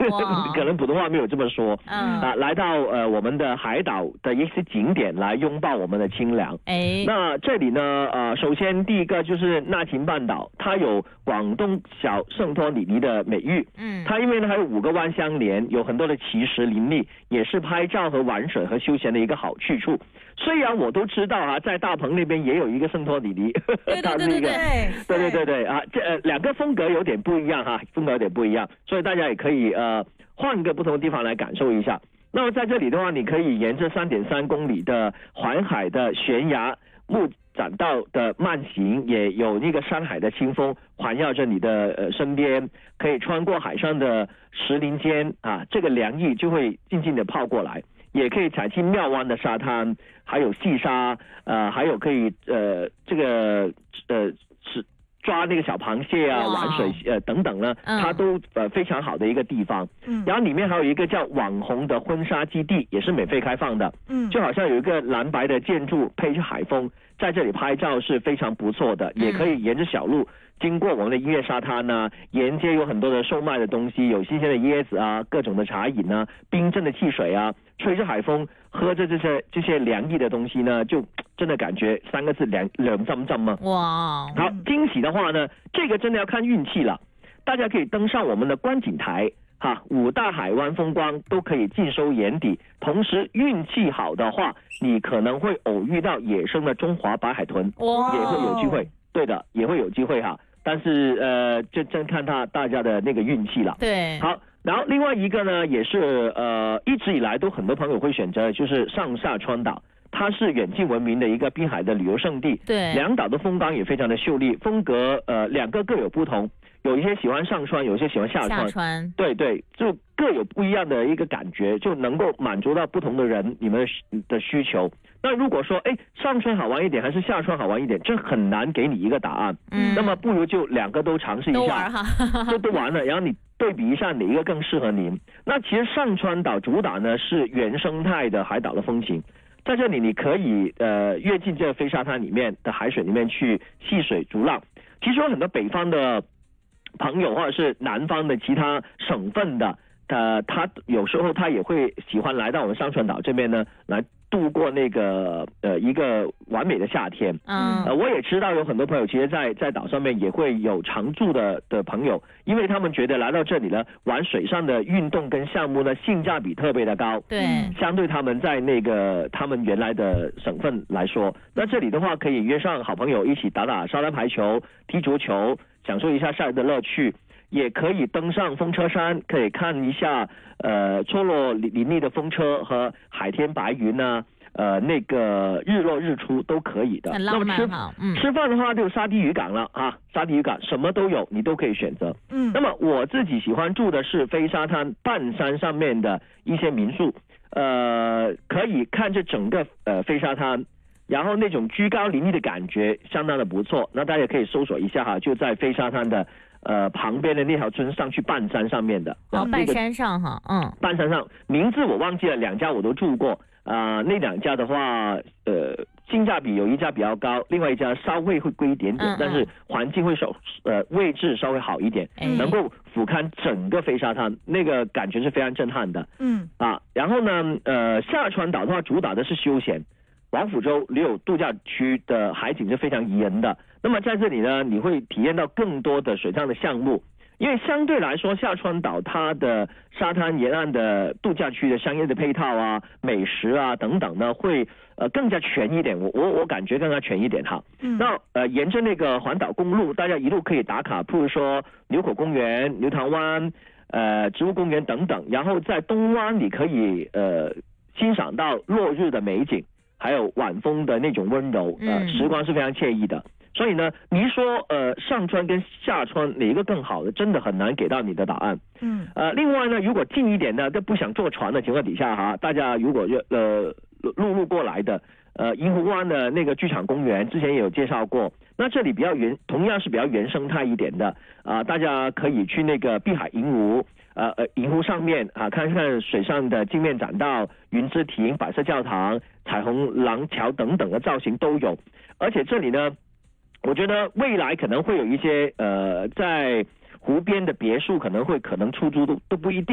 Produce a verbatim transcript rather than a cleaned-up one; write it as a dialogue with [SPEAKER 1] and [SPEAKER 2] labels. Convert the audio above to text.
[SPEAKER 1] 可能普通话没有这么说。嗯啊，来到呃我们的海岛的一些景点来拥抱我们的清凉。哎，那这里呢，呃，首先第一个就是纳琴半岛，它有广东小圣托里尼的美誉。嗯，它因为呢还有五个湾相连，有很多的奇石林立，也是拍照和玩水和休闲的一个好去处。虽然我都知道啊，在大鹏那边也有一个圣托里尼，
[SPEAKER 2] 对对对对对
[SPEAKER 1] 对对对对啊，这呃两个风格有点不一样哈，风格有点不一样，所以大家也可以呃换个不同的地方来感受一下。那么在这里的话，你可以沿着三点三公里的环海的悬崖木栈道的慢行，也有那个山海的清风环绕着你的呃身边，可以穿过海上的石林间啊，这个凉意就会静静的泡过来。也可以踩进庙湾的沙滩，还有细沙，呃，还有可以呃这个呃是抓那个小螃蟹啊、玩水呃等等呢，它都呃非常好的一个地方。嗯，然后里面还有一个叫网红的婚纱基地，也是免费开放的。嗯，就好像有一个蓝白的建筑配着海风，在这里拍照是非常不错的。也可以沿着小路经过我们的音乐沙滩啊，沿街有很多的售卖的东西，有新鲜的椰子啊，各种的茶饮啊，冰镇的汽水啊，吹着海风，喝着这些这些凉意的东西呢，就真的感觉三个字凉凉浸浸啊！哇，好惊喜的话呢，这个真的要看运气了。大家可以登上我们的观景台，哈，五大海湾风光都可以尽收眼底。同时运气好的话，你可能会偶遇到野生的中华白海豚，也会有机会。对的，也会有机会哈，但是呃，就真看他大家的那个运气了。
[SPEAKER 2] 对，
[SPEAKER 1] 好，然后另外一个呢，也是呃一直以来都很多朋友会选择，就是上下川岛，它是远近闻名的一个滨海的旅游胜地。
[SPEAKER 2] 对，
[SPEAKER 1] 两岛的风光也非常的秀丽，风格呃两个各有不同，有一些喜欢上川，有一些喜欢下川。
[SPEAKER 2] 下川，
[SPEAKER 1] 对对，就各有不一样的一个感觉，就能够满足到不同的人你们的需求。那如果说，哎，上川好玩一点还是下川好玩一点，这很难给你一个答案。嗯，那么不如就两个都尝试一下，
[SPEAKER 2] 都玩哈，
[SPEAKER 1] 就都玩了，然后你对比一下哪一个更适合您。那其实上川岛主打呢是原生态的海岛的风情，在这里你可以呃跃进这个飞沙滩里面的海水里面去戏水逐浪。其实有很多北方的朋友或者是南方的其他省份的，呃，他有时候他也会喜欢来到我们上川岛这边呢，来度过那个呃一个完美的夏天。嗯，呃，我也知道有很多朋友其实在在岛上面也会有常住的的朋友，因为他们觉得来到这里呢，玩水上的运动跟项目呢性价比特别的高。
[SPEAKER 2] 对，
[SPEAKER 1] 相对他们在那个他们原来的省份来说，那这里的话可以约上好朋友一起打打沙滩排球、踢足球，享受一下夏日的乐趣。也可以登上风车山，可以看一下呃错落林立的风车和海天白云呢、啊，呃那个日落日出都可以的。
[SPEAKER 2] 很浪漫哈。
[SPEAKER 1] 嗯，吃饭的话就沙堤渔港了啊，沙堤渔港什么都有，你都可以选择。嗯，那么我自己喜欢住的是飞沙滩半山上面的一些民宿，呃，可以看着整个呃飞沙滩。然后那种居高临立的感觉相当的不错，那大家可以搜索一下哈，就在飞沙滩的呃旁边的那条村上去半山上面的。
[SPEAKER 2] 哦，半山上哈，嗯，
[SPEAKER 1] 半山上名字我忘记了，两家我都住过啊、呃，那两家的话，呃，性价比有一家比较高，另外一家稍微会贵一点点，嗯嗯但是环境会稍呃位置稍微好一点，嗯、能够俯瞰整个飞沙滩，那个感觉是非常震撼的。嗯啊，然后呢，呃，下川岛的话主打的是休闲。王府洲旅游度假区的海景是非常宜人的，那么在这里呢，你会体验到更多的水上的项目，因为相对来说下川岛它的沙滩沿岸的度假区的商业的配套啊、美食啊等等呢，会呃更加全一点，我我我感觉更加全一点哈。嗯，那呃沿着那个环岛公路，大家一路可以打卡，譬如说牛口公园、牛塘湾、呃植物公园等等，然后在东湾你可以呃欣赏到落日的美景。还有晚风的那种温柔，呃，时光是非常惬意的。所以呢，你一说呃上川跟下川哪一个更好的，真的很难给到你的答案。嗯，呃，另外呢，如果近一点呢，都不想坐船的情况底下哈，大家如果呃陆路过来的，呃银湖湾的那个剧场公园之前也有介绍过，那这里比较原，同样是比较原生态一点的啊、呃，大家可以去那个碧海银湖。呃呃，银湖上面啊，看看水上的镜面栈道、云之亭、白色教堂、彩虹廊桥等等的造型都有。而且这里呢，我觉得未来可能会有一些呃，在湖边的别墅可能会可能出租都都不一定。